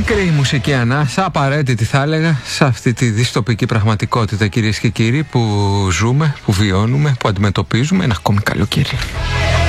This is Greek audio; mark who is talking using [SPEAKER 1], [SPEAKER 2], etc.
[SPEAKER 1] Μικρή μουσική ανάσα, απαραίτητη θα έλεγα, σε αυτή τη δυστοπική πραγματικότητα, κυρίες και κύριοι, που ζούμε, που βιώνουμε, που αντιμετωπίζουμε ένα ακόμη καλοκαίρι.